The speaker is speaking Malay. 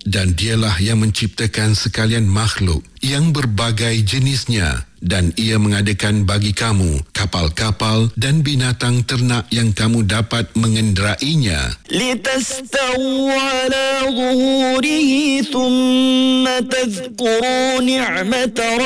Dan dialah yang menciptakan sekalian makhluk yang berbagai jenisnya, dan ia mengadakan bagi kamu kapal-kapal dan binatang ternak yang kamu dapat mengenderainya. لِتَسْتَوُوا عَلَى ظُهُورِهِ ثُمَّ تَذْكُرُوا نِعْمَةَ